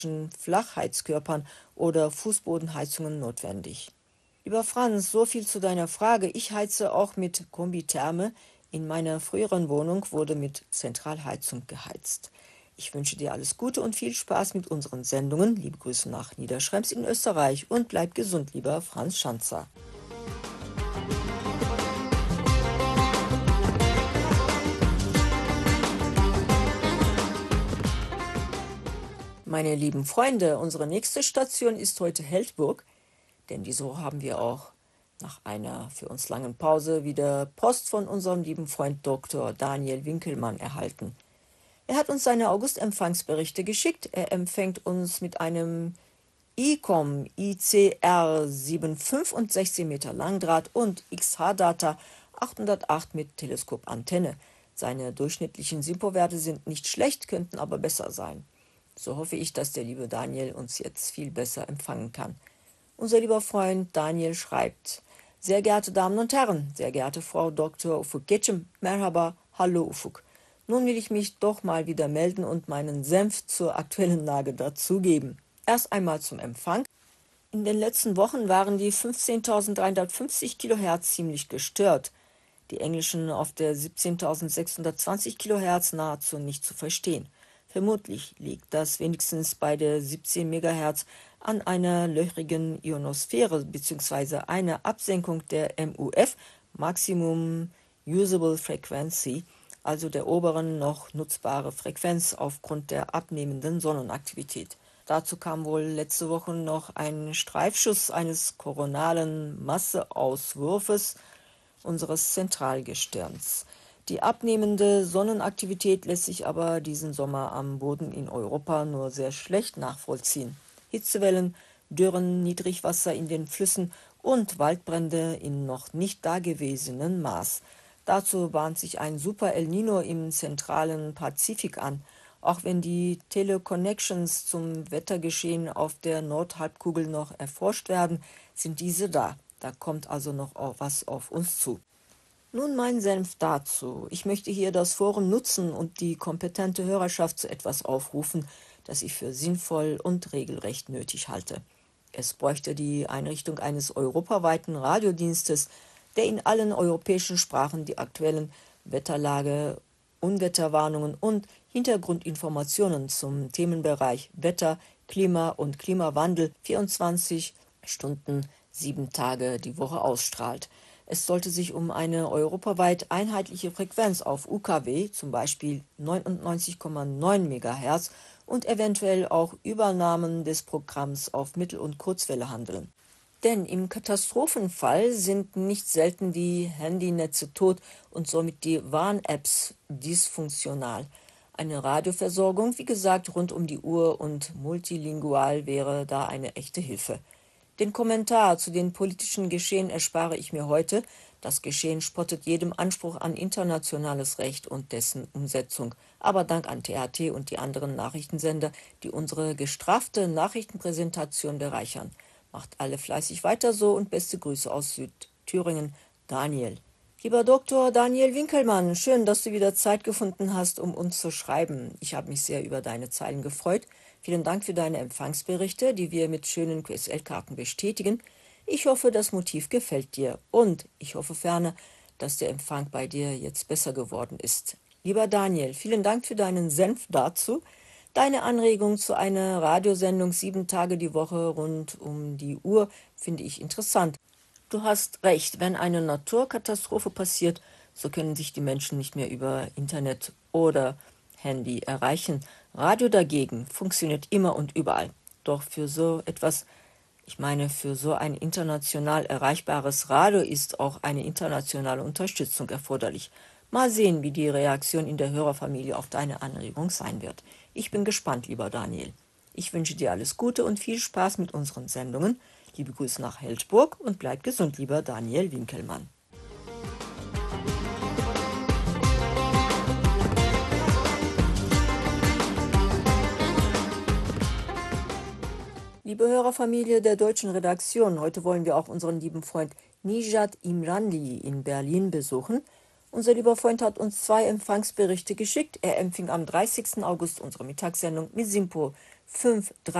Flachheizkörpern oder Fußbodenheizungen notwendig. Lieber Franz, so viel zu deiner Frage. Ich heize auch mit Kombitherme. In meiner früheren Wohnung wurde mit Zentralheizung geheizt. Ich wünsche dir alles Gute und viel Spaß mit unseren Sendungen. Liebe Grüße nach Niederschrems in Österreich und bleib gesund, lieber Franz Schanzer. Meine lieben Freunde, unsere nächste Station ist heute Heldburg, denn diese Woche haben wir auch nach einer für uns langen Pause wieder Post von unserem lieben Freund Dr. Daniel Winkelmann erhalten. Er hat uns seine August-Empfangsberichte geschickt. Er empfängt uns mit einem ICOM ICR 7,5 und 16 Meter Langdraht und XH-Data 808 mit Teleskopantenne. Seine durchschnittlichen SINPO-Werte sind nicht schlecht, könnten aber besser sein. So hoffe ich, dass der liebe Daniel uns jetzt viel besser empfangen kann. Unser lieber Freund Daniel schreibt: Sehr geehrte Damen und Herren, sehr geehrte Frau Dr. Ufuk Geçim, Merhaba, hallo Ufuk. Nun will ich mich doch mal wieder melden und meinen Senf zur aktuellen Lage dazugeben. Erst einmal zum Empfang. In den letzten Wochen waren die 15.350 Kilohertz ziemlich gestört. Die englischen auf der 17.620 Kilohertz nahezu nicht zu verstehen. Vermutlich liegt das wenigstens bei der 17 Megahertz an einer löchrigen Ionosphäre bzw. einer Absenkung der MUF, Maximum Usable Frequency, also der oberen noch nutzbare Frequenz aufgrund der abnehmenden Sonnenaktivität. Dazu kam wohl letzte Woche noch ein Streifschuss eines koronalen Masseauswurfes unseres Zentralgestirns. Die abnehmende Sonnenaktivität lässt sich aber diesen Sommer am Boden in Europa nur sehr schlecht nachvollziehen. Hitzewellen, Dürren, Niedrigwasser in den Flüssen und Waldbrände in noch nicht dagewesenem Maß. Dazu bahnt sich ein Super El Nino im zentralen Pazifik an. Auch wenn die Teleconnections zum Wettergeschehen auf der Nordhalbkugel noch erforscht werden, sind diese da. Da kommt also noch was auf uns zu. Nun mein Senf dazu. Ich möchte hier das Forum nutzen und die kompetente Hörerschaft zu etwas aufrufen, das ich für sinnvoll und regelrecht nötig halte. Es bräuchte die Einrichtung eines europaweiten Radiodienstes, der in allen europäischen Sprachen die aktuellen Wetterlage, Unwetterwarnungen und Hintergrundinformationen zum Themenbereich Wetter, Klima und Klimawandel 24 Stunden, 7 Tage die Woche ausstrahlt. Es sollte sich um eine europaweit einheitliche Frequenz auf UKW, zum Beispiel 99,9 MHz, und eventuell auch Übernahmen des Programms auf Mittel- und Kurzwelle handeln. Denn im Katastrophenfall sind nicht selten die Handynetze tot und somit die Warn-Apps dysfunktional. Eine Radioversorgung, wie gesagt, rund um die Uhr und multilingual wäre da eine echte Hilfe. Den Kommentar zu den politischen Geschehen erspare ich mir heute. Das Geschehen spottet jedem Anspruch an internationales Recht und dessen Umsetzung. Aber Dank an TRT und die anderen Nachrichtensender, die unsere gestraffte Nachrichtenpräsentation bereichern. Macht alle fleißig weiter so und beste Grüße aus Südthüringen, Daniel. Lieber Dr. Daniel Winkelmann, schön, dass du wieder Zeit gefunden hast, um uns zu schreiben. Ich habe mich sehr über deine Zeilen gefreut. Vielen Dank für deine Empfangsberichte, die wir mit schönen QSL-Karten bestätigen. Ich hoffe, das Motiv gefällt dir und ich hoffe ferner, dass der Empfang bei dir jetzt besser geworden ist. Lieber Daniel, vielen Dank für deinen Senf dazu. Deine Anregung zu einer Radiosendung 7 Tage die Woche rund um die Uhr finde ich interessant. Du hast recht, wenn eine Naturkatastrophe passiert, so können sich die Menschen nicht mehr über Internet oder Handy erreichen. Radio dagegen funktioniert immer und überall. Doch für so etwas, ich meine, für so ein international erreichbares Radio ist auch eine internationale Unterstützung erforderlich. Mal sehen, wie die Reaktion in der Hörerfamilie auf deine Anregung sein wird. Ich bin gespannt, lieber Daniel. Ich wünsche dir alles Gute und viel Spaß mit unseren Sendungen. Liebe Grüße nach Heldburg und bleib gesund, lieber Daniel Winkelmann. Liebe Hörerfamilie der deutschen Redaktion, heute wollen wir auch unseren lieben Freund Nijat Imranli in Berlin besuchen. Unser lieber Freund hat uns 2 Empfangsberichte geschickt. Er empfing am 30. August unsere Mittagssendung mit SINPO 5